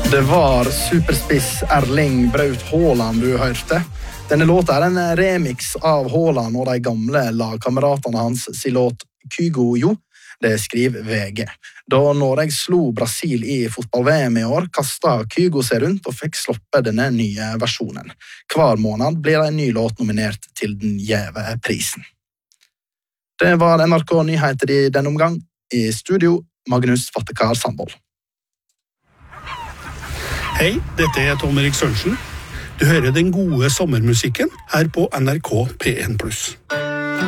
Det var superspiss Erling Braut Haaland du hørte. Denne låta er en remix av Haaland og de gamle lagkameratene hans sin låt Kygo Jo. Det skriver VG. Da Norge slo Brasil i fotball-VM i år, kastet Kygo seg rundt og fikk sloppe denne nye versjonen. Hver måned blir en ny låt nominert til den gjeve prisen. Det var NRK Nyheter i denne omgang. I studio, Magnus Fattekar Sandvold. Hei, dette er Tom Erik Sørensen. Du hører den gode sommermusikken her på NRK P1+.